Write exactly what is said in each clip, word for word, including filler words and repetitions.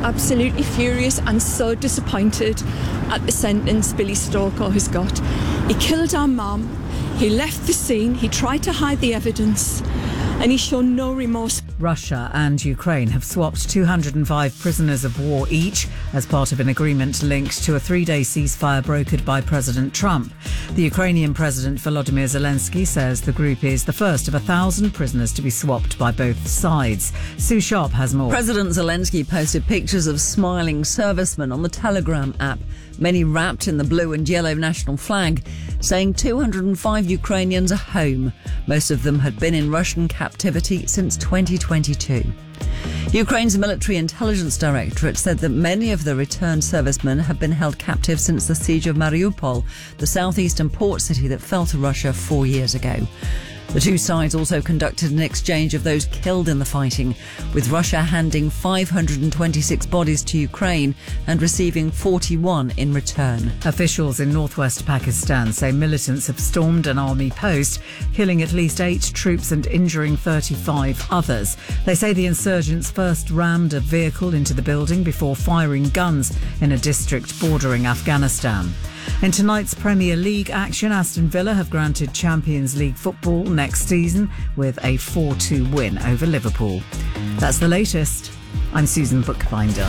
absolutely furious and so disappointed at the sentence Billy Stalker has got. He killed our mum, he left the scene, he tried to hide the evidence, and he's shown no remorse. Russia and Ukraine have swapped two hundred five prisoners of war each as part of an agreement linked to a three-day ceasefire brokered by President Trump. The Ukrainian President Volodymyr Zelensky says the group is the first of a thousand prisoners to be swapped by both sides. Sue Sharp has more. President Zelensky posted pictures of smiling servicemen on the Telegram app, many wrapped in the blue and yellow national flag, saying two hundred five Ukrainians are home. Most of them had been in Russian captivity since twenty twenty-two. Ukraine's military intelligence directorate said that many of the returned servicemen have been held captive since the siege of Mariupol, the southeastern port city that fell to Russia four years ago. The two sides also conducted an exchange of those killed in the fighting, with Russia handing five hundred twenty-six bodies to Ukraine and receiving forty-one in return. Officials in northwest Pakistan say militants have stormed an army post, killing at least eight troops and injuring thirty-five others. They say the insurgents first rammed a vehicle into the building before firing guns in a district bordering Afghanistan. In tonight's Premier League action, Aston Villa have granted Champions League football next season with a four two win over Liverpool. That's the latest. I'm Susan Bookbinder.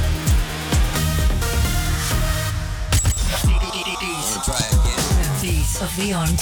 These of the on